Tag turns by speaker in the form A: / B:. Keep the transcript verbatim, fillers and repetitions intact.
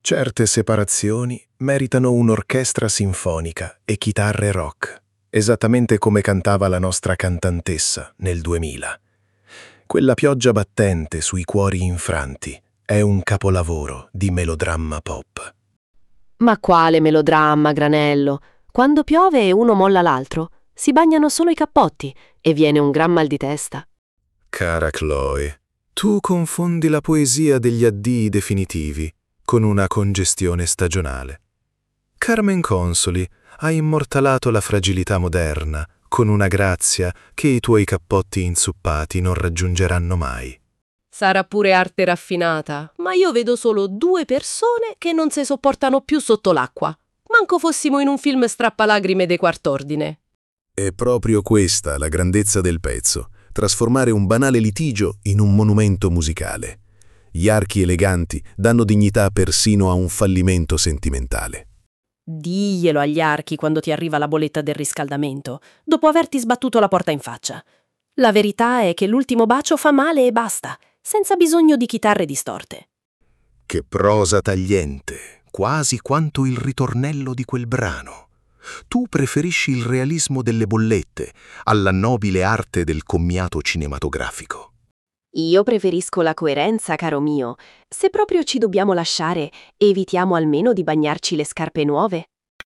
A: Certe separazioni meritano un'orchestra sinfonica e chitarre rock, esattamente come cantava la nostra cantantessa nel duemila. Quella pioggia battente sui cuori infranti è un capolavoro di melodramma pop.
B: Ma quale melodramma, Granello? Quando piove e uno molla l'altro, si bagnano solo i cappotti e viene un gran mal di testa.
A: Cara Chloe, tu confondi la poesia degli addii definitivi con una congestione stagionale. Carmen Consoli ha immortalato la fragilità moderna con una grazia che i tuoi cappotti inzuppati non raggiungeranno mai.
B: Sarà pure arte raffinata, ma io vedo solo due persone che non si sopportano più sotto l'acqua. Manco fossimo in un film strappalagrime dei quart'ordine.
C: È proprio questa la grandezza del pezzo, trasformare un banale litigio in un monumento musicale. Gli archi eleganti danno dignità persino a un fallimento sentimentale.
B: Diglielo agli archi quando ti arriva la bolletta del riscaldamento, dopo averti sbattuto la porta in faccia. La verità è che l'ultimo bacio fa male e basta, senza bisogno di chitarre distorte.
C: Che prosa tagliente, quasi quanto il ritornello di quel brano. Tu preferisci il realismo delle bollette alla nobile arte del commiato cinematografico.
B: Io preferisco la coerenza, caro mio. Se proprio ci dobbiamo lasciare, evitiamo almeno di bagnarci le scarpe nuove.